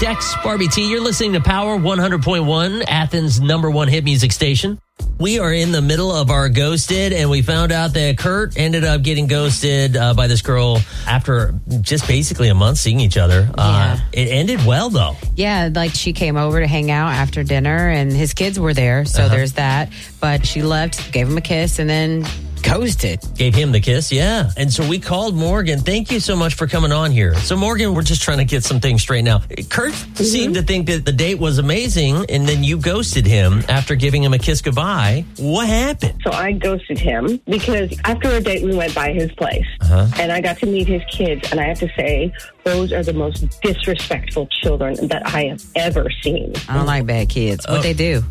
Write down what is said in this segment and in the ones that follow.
Dex, Barbie T. You're listening to Power 100.1, Athens' #1 hit music station. We are in the middle of our ghosted, and we found out that Kurt ended up getting ghosted by this girl after just basically a month seeing each other. It ended well, though. Yeah, like she came over to hang out after dinner, and his kids were there, so there's that. But she left, gave him a kiss, and then ghosted. Gave him the kiss, yeah. And so we called Morgan. Thank you so much for coming on here. So, Morgan, we're just trying to get some things straight now. Kurt seemed to think that the date was amazing, and then you ghosted him after giving him a kiss goodbye. What happened? So I ghosted him because after a date, we went by his place, and I got to meet his kids, and I have to say, those are the most disrespectful children that I have ever seen. I don't like bad kids. What'd they do?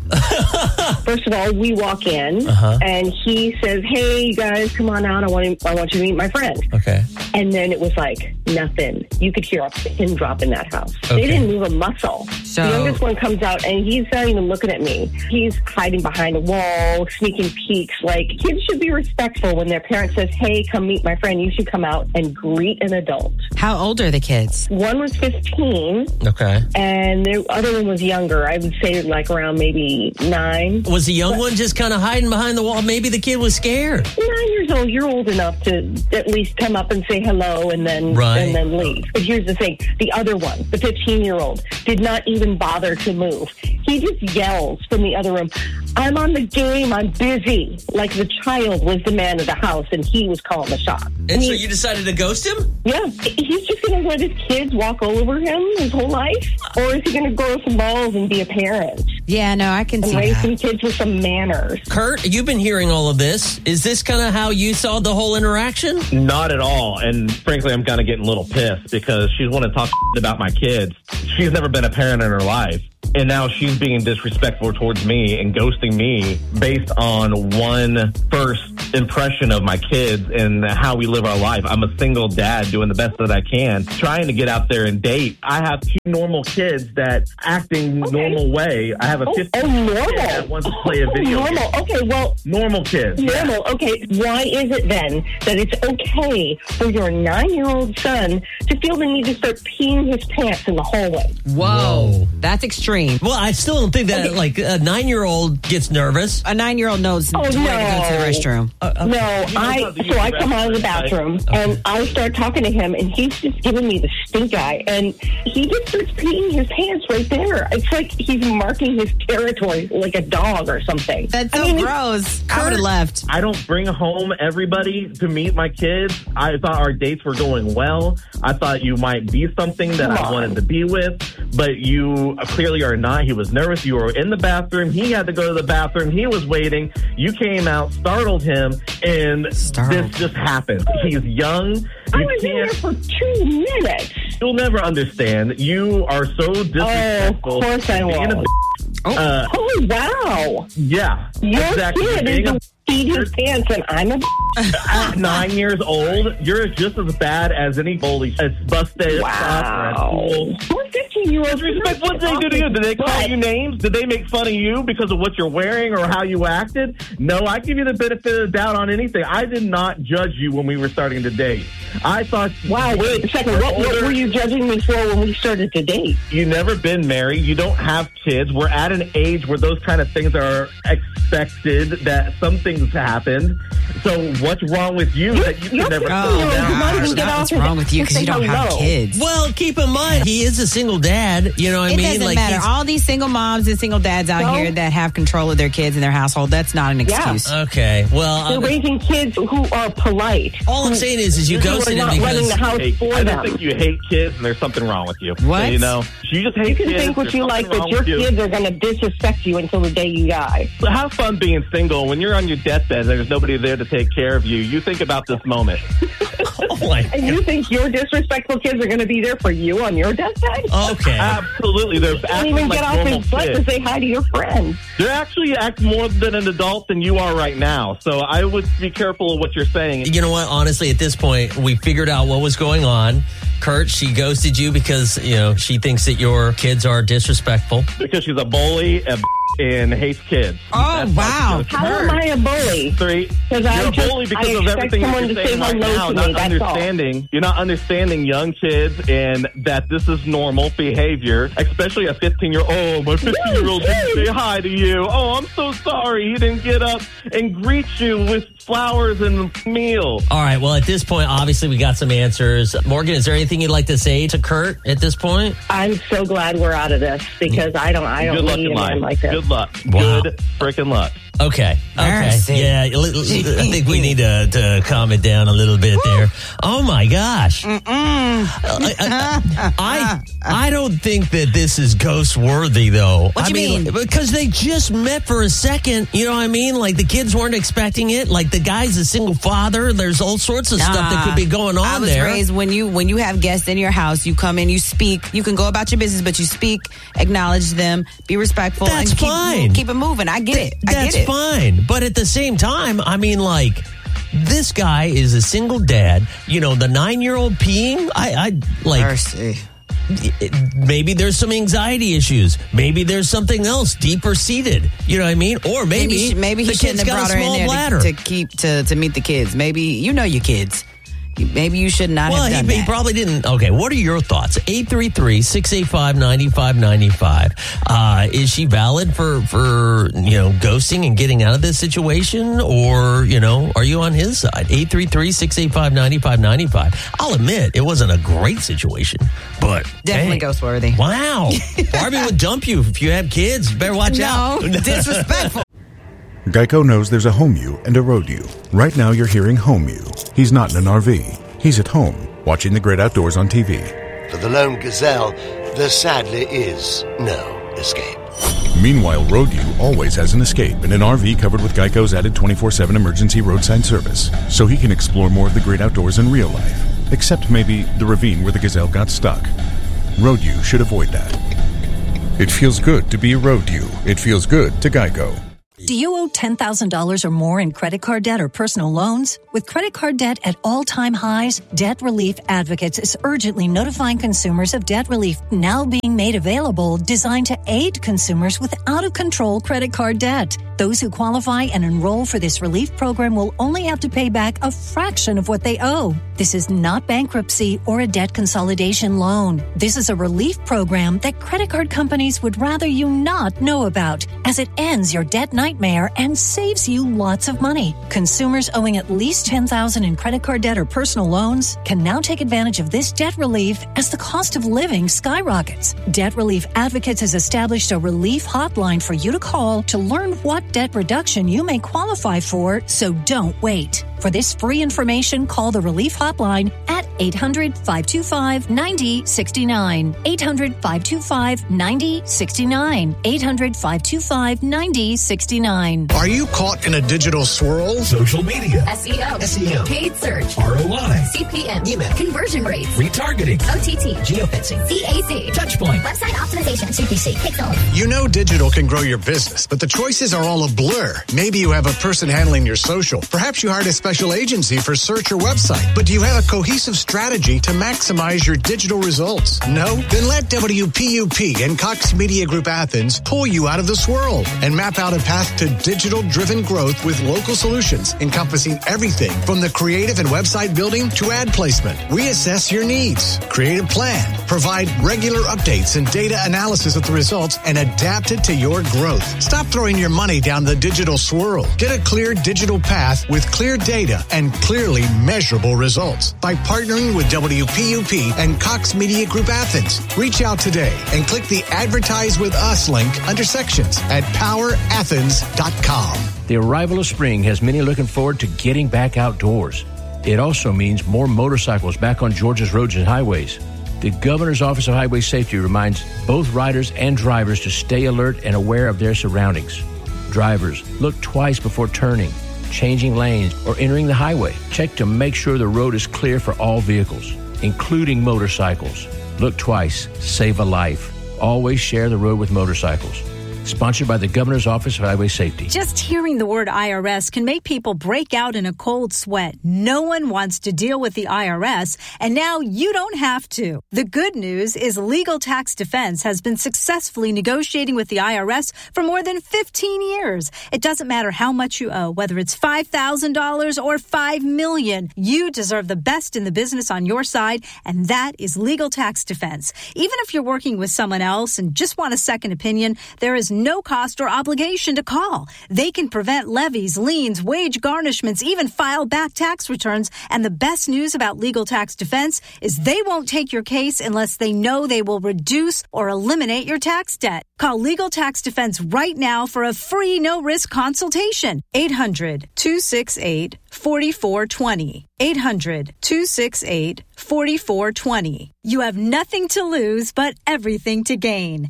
First of all, we walk in, and he says, "Hey, you guys, come on out. I want you to meet my friend." Okay. And then it was like nothing. You could hear a pin drop in that house. Okay. They didn't move a muscle. So- the youngest one comes out, and he's not even looking at me. He's hiding behind a wall, sneaking peeks. Like, kids should be respectful when their parent says, "Hey, come meet my friend." You should come out and greet an adult. How old are the kids? One was 15, Okay. and the other one was younger. I would say like around maybe 9. Was the young one just kind of hiding behind the wall? Maybe the kid was scared. 9 years old, you're old enough to at least come up and say hello and then leave. But here's the thing. The other one, the 15-year-old, did not even bother to move. He just yells from the other room, "I'm on the game, I'm busy." Like the child was the man of the house and he was calling the shots. And so you decided to ghost him? Yeah. He's just going to let his kids walk all over him his whole life? Or is he going to grow some balls and be a parent? Yeah, no, I can And see raise that. some kids with some manners. Kurt, you've been hearing all of this. Is this kind of how you saw the whole interaction? Not at all. And frankly, I'm kind of getting a little pissed because she's wanting to talk about my kids. She's never been a parent in her life. And now she's being disrespectful towards me and ghosting me based on one first impression of my kids and how we live our life. I'm a single dad doing the best that I can, trying to get out there and date. I have 2 normal kids that acting normal way. I have a 15-year-old normal. kid that wants to play a video game. Normal. Okay, well, Normal kids. normal. Okay, why is it then that it's okay for your 9-year-old son to feel the need to start peeing his pants in the hallway? Whoa. That's extreme. Well, I still don't think that, like, a 9-year-old gets nervous. A 9-year-old knows where to go to the restroom. No, I come out of the bathroom and I start talking to him and he's just giving me the stink eye and he just starts peeing his pants right there. It's like he's marking his territory like a dog or something. That's so gross. I would have left. I don't bring home everybody to meet my kids. I thought our dates were going well. I thought you might be something that I wanted to be with, but you clearly are not. He was nervous. You were in the bathroom. He had to go to the bathroom. He was waiting. You came out, startled him, and this just happened. He's young. I was in there for 2 minutes. You'll never understand. You are so disrespectful. Of course I will. Oh, wow. Yeah. Your exactly. kid is a peed his pants and I'm a At 9 years old, you're just as bad as any bully. It's busted. Wow. What 15-year-olds Respect, what did they do to you? Did they call you names? Did they make fun of you because of what you're wearing or how you acted? No, I give you the benefit of the doubt on anything. I did not judge you when we were starting to date. I thought... Wow, wait a second. What were you judging me for when we started to date? You've never been married. You don't have kids. We're at an age where those kind of things are expected, that some things happened. So what's wrong with you that you can never... What's wrong with you because you don't have kids? Well, keep in mind, he is a single dad. You know what I mean? It doesn't matter. All these single moms and single dads out here that have control of their kids and their household, that's not an excuse. Okay, well... They're raising kids who are polite. All I'm saying is you ghosted him because... running the house for I them. don't think you hate kids and there's something wrong with you. What? You know? You just hate You can kids. think what there's you like, something but wrong your with you. kids are going to disrespect you until the day you die. So have fun being single. When you're on your deathbed and there's nobody there to take care of you, you think about this moment. Oh my And you think your disrespectful kids are going to be there for you on your deathbed? Okay. Absolutely. They're Don't acting even like get off normal his butt to kids. say hi to your friends. They actually act more than an adult than you are right now. So I would be careful of what you're saying. You know what? Honestly, at this point, we figured out what was going on. Kurt, she ghosted you because, you know, she thinks that your kids are disrespectful. Because she's a bully, a and hates kids. Oh, wow. How am I a bully? 3. You're a bully because of everything you're saying right now. You're not understanding young kids and that this is normal behavior, especially a 15-year-old. Oh, my 15-year-old didn't say hi to you. Oh, I'm so sorry. He didn't get up and greet you with flowers and meal. All right. Well, at this point, obviously, we got some answers. Morgan, is there anything you'd like to say to Kurt at this point? I'm so glad we're out of this because I don't need a man like this. Good luck. Wow. Good freaking luck. Okay. Yeah, I think we need to calm it down a little bit there. Oh, my gosh. I don't think that this is ghost worthy, though. What do you mean? Because they just met for a second. You know what I mean? Like, the kids weren't expecting it. Like, the guy's a single father. There's all sorts of stuff that could be going on there. I was raised when you have guests in your house, you come in, you speak. You can go about your business, but you speak, acknowledge them, be respectful. That's and fine. Keep it moving. I get it. That's fine. But at the same time, I mean, like, this guy is a single dad. You know, the 9-year-old peeing, I like... Mercy. Maybe there's some anxiety issues. Maybe there's something else deeper seated. You know what I mean? Or maybe he shouldn't have brought her in there to meet the kids. Maybe you know your kids. Maybe you should not have done that. He probably didn't. Okay, what are your thoughts? 833-685-9595. Is she valid for ghosting and getting out of this situation? Or, are you on his side? 833-685-9595. I'll admit, it wasn't a great situation, but... Definitely ghost worthy. Wow. Barbie would dump you if you have kids. You better watch out. No, disrespectful. Geico knows there's a home you and a road you. Right now you're hearing home you. He's not in an RV. He's at home, watching the great outdoors on TV. For the lone gazelle, there sadly is no escape. Meanwhile, road you always has an escape in an RV covered with Geico's added 24/7 emergency roadside service, so he can explore more of the great outdoors in real life. Except maybe the ravine where the gazelle got stuck. Road you should avoid that. It feels good to be a road you. It feels good to Geico. Do you owe $10,000 or more in credit card debt or personal loans? With credit card debt at all-time highs, Debt Relief Advocates is urgently notifying consumers of debt relief now being made available, designed to aid consumers with out-of-control credit card debt. Those who qualify and enroll for this relief program will only have to pay back a fraction of what they owe. This is not bankruptcy or a debt consolidation loan. This is a relief program that credit card companies would rather you not know about, as it ends your debt nightmare and saves you lots of money. Consumers owing at least $10,000 in credit card debt or personal loans can now take advantage of this debt relief as the cost of living skyrockets. Debt Relief Advocates has established a relief hotline for you to call to learn what debt reduction you may qualify for, so don't wait. For this free information, call the Relief Hotline at 800-525-9069. 800-525-9069. 800-525-9069. Are you caught in a digital swirl? Social media. SEO. Paid search. ROI. CPM. Email. Conversion rates. Retargeting. OTT. Geofencing. CAC. Touchpoint. Website optimization. CPC. Pixel. You know digital can grow your business, but the choices are all a blur. Maybe you have a person handling your social. Perhaps you hired a special agency for search or website. But do you have a cohesive strategy to maximize your digital results? No? Then let WPUP and Cox Media Group Athens pull you out of the swirl and map out a path to digital-driven growth with local solutions encompassing everything from the creative and website building to ad placement. We assess your needs, create a plan, provide regular updates and data analysis of the results, and adapt it to your growth. Stop throwing your money down the digital swirl. Get a clear digital path with clear data and clearly measurable results by partnering with WPUP and Cox Media Group Athens. Reach out today and click the Advertise with Us link under sections at powerathens.com. The arrival of spring has many looking forward to getting back outdoors. It also means more motorcycles back on Georgia's roads and highways. The Governor's Office of Highway Safety reminds both riders and drivers to stay alert and aware of their surroundings. Drivers, look twice before turning, changing lanes, or entering the highway. Check to make sure the road is clear for all vehicles, including motorcycles. Look twice, save a life. Always share the road with motorcycles. Sponsored by the Governor's Office of Highway Safety. Just hearing the word IRS can make people break out in a cold sweat. No one wants to deal with the IRS, and now you don't have to. The good news is Legal Tax Defense has been successfully negotiating with the IRS for more than 15 years. It doesn't matter how much you owe, whether it's $5,000 or $5 million. You deserve the best in the business on your side, and that is Legal Tax Defense. Even if you're working with someone else and just want a second opinion, there is no cost or obligation to call. They can prevent levies, liens, wage garnishments, even file back tax returns. And the best news about Legal Tax Defense is they won't take your case unless they know they will reduce or eliminate your tax debt. Call Legal Tax Defense right now for a free no-risk consultation. 800-268-4420. 800-268-4420. You have nothing to lose, but everything to gain.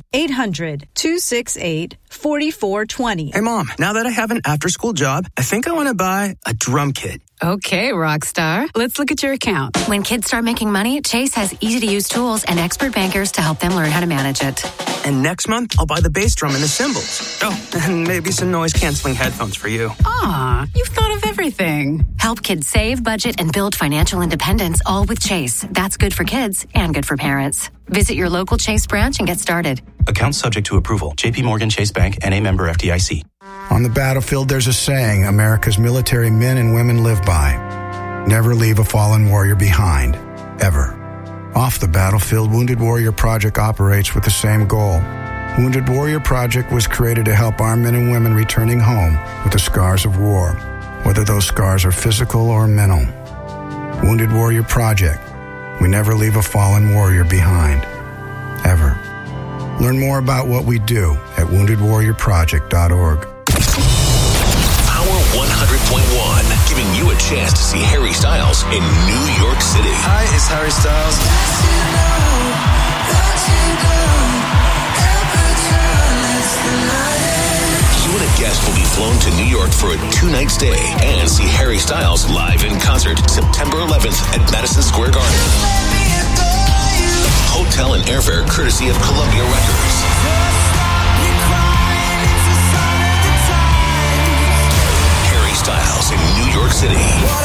800-268-4420. Hey, Mom, now that I have an after-school job, I think I want to buy a drum kit. Okay, Rockstar. Let's look at your account. When kids start making money, Chase has easy-to-use tools and expert bankers to help them learn how to manage it. And next month, I'll buy the bass drum and the cymbals. Oh, and maybe some noise-canceling headphones for you. Aw, you've thought of everything. Help kids save, budget, and build financial independence, all with Chase. That's good for kids and good for parents. Visit your local Chase branch and get started. Account subject to approval. J.P. Morgan Chase Bank, N.A. member FDIC. On the battlefield, there's a saying America's military men and women live by. Never leave a fallen warrior behind, ever. Off the battlefield, Wounded Warrior Project operates with the same goal. Wounded Warrior Project was created to help our men and women returning home with the scars of war, whether those scars are physical or mental. Wounded Warrior Project. We never leave a fallen warrior behind, ever. Learn more about what we do at woundedwarriorproject.org. Power 100.1, giving you a chance to see Harry Styles in New York City. Hi, it's Harry Styles. You and a guest will be flown to New York for a 2-night stay and see Harry Styles live in concert September 11th at Madison Square Garden. Hotel and airfare courtesy of Columbia Records. Harry Styles in New York City.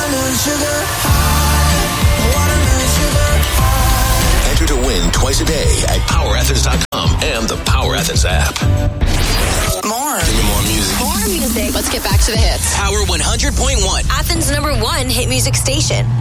Enter to win twice a day at PowerAthens.com and the Power Athens app. More. Give me more music. More music. Let's get back to the hits. Power 100.1. Athens' #1 hit music station.